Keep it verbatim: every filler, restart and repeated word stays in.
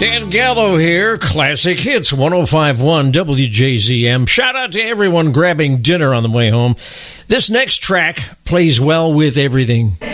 Dan Gallo here, Classic Hits one oh five point one W J Z M. Shout out to everyone grabbing dinner on the way home. This next track plays well with everything.